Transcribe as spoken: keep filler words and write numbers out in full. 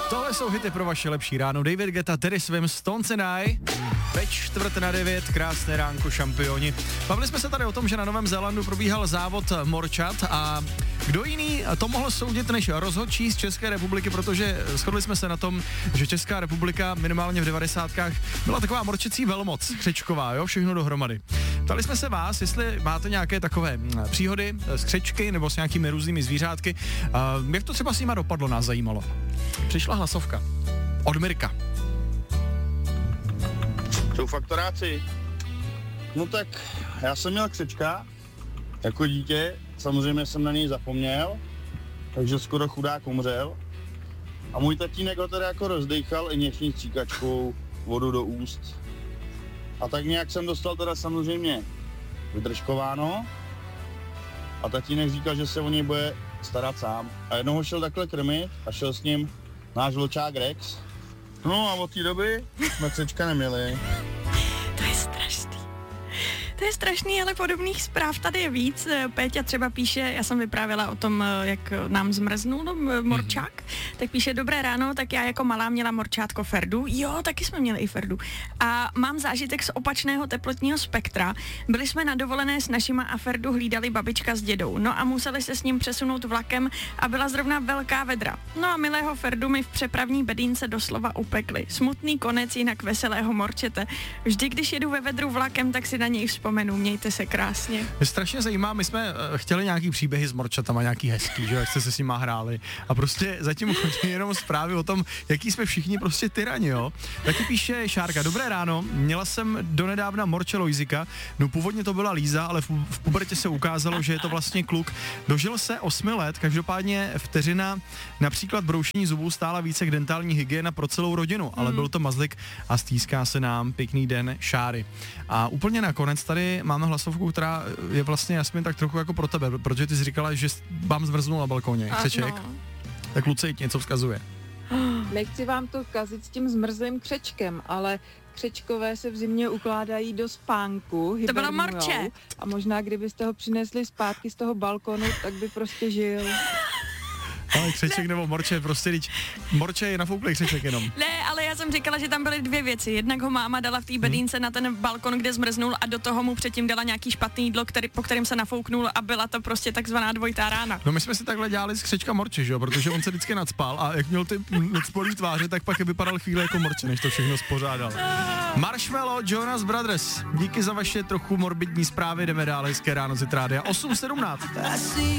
Tohle jsou hity pro vaše lepší ráno. David Guetta, Terry Swims, Stones and I. Ve čtvrt na devět, krásné ránko, šampioni. Bavili jsme se tady o tom, že na Novém Zélandu probíhal závod morčat a kdo jiný to mohl soudit než rozhodčí z České republiky, protože shodli jsme se na tom, že Česká republika minimálně v devadesátkách byla taková morčecí velmoc, křečková, jo, všechno dohromady. Ptali jsme se vás, jestli máte nějaké takové příhody s křečky nebo s nějakými různými zvířátky. Jak to třeba s nima dopadlo, nás zajímalo. Přišla hlasovka od Mirka. Jsou faktoráci. No tak, já jsem měl křečka jako dítě, samozřejmě jsem na něj zapomněl, takže skoro chudák umřel. A můj tatínek ho teda jako rozdejchal injekční stříkačkou, vodu do úst. A tak nějak jsem dostal teda samozřejmě vydržkováno. A tatínek říkal, že se o něj bude starat sám. A jednou ho šel takhle krmit a šel s ním náš vlčák Rex. No a od té doby jsme křečka neměli. To je strašný. To je strašný, ale podobných zpráv tady je víc. Péťa třeba píše, já jsem vyprávěla o tom, jak nám zmrznul no, morčák, mm-hmm. tak píše, dobré ráno, tak já jako malá měla morčátko Ferdu. Jo, taky jsme měli i Ferdu. A mám zážitek z opačného teplotního spektra. Byli jsme na dovolené s našima a Ferdu hlídali babička s dědou. No a museli se s ním přesunout vlakem a byla zrovna velká vedra. No a milého Ferdu mi v přepravní bedínce doslova upekli. Smutný konec jinak veselého morčete. Vždy, když jedu ve vedru vlakem, tak si na něj vzpomenu. Mějte se krásně. Mě strašně zajímá, my jsme uh, chtěli nějaký příběhy s morčatama, nějaký hezký, že jak jste se s nima hráli. A prostě zatím chodí jenom zprávy o tom, jaký jsme všichni prostě tyrani, jo. Taky píše Šárka, dobré ráno, měla jsem donedávna morče Lojzika, no původně to byla Líza, ale v, v pubertě se ukázalo, že je to vlastně kluk. Dožil se osmi let, každopádně vteřina například broušení zubů stála více k dentální hygiena pro celou rodinu, ale byl to mazlik a stýská se nám. Pěkný den, Šáry. A úplně nakonec tady máme hlasovku, která je vlastně Jasmin tak trochu jako pro tebe, protože ty jsi říkala, že vám zmrznul na balkóně, křeček. No. Tak Luce něco vzkazuje. Nechci vám to kazit s tím zmrzlým křečkem, ale křečkové se v zimě ukládají do spánku, to bylo morče. A možná kdybyste ho přinesli zpátky z toho balkonu, tak by prostě žil. Ale křeček nebo morče, prostě teď morče je nafouklý křeček jenom. Ne, ale já jsem říkala, že tam byly dvě věci. Jednak ho máma dala v té bedínce hmm. na ten balkon, kde zmrznul a do toho mu předtím dala nějaký špatný jídlo, který, po kterém se nafouknul a byla to prostě takzvaná dvojitá rána. No my jsme si takhle dělali z křečka morče, že jo, protože on se vždycky nadspal a jak měl ty nadspolý tváře, tak pak je vypadal chvíli jako morče, než to všechno spořádal. Marshmello, Jonas Brothers, díky za vaše trochu morbidní zprávy, jdeme dál, hezké ráno z Rádia osm sedmnáct.